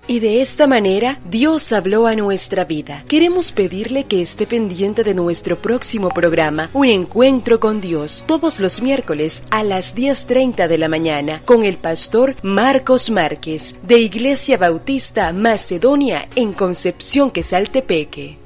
Y de esta manera, Dios habló a nuestra vida. Queremos pedirle que esté pendiente de nuestro próximo programa, Un Encuentro con Dios, todos los miércoles a las 10:30 de la mañana, con el pastor Marcos Márquez, de Iglesia Bautista Macedonia en Concepción Quesaltepeque.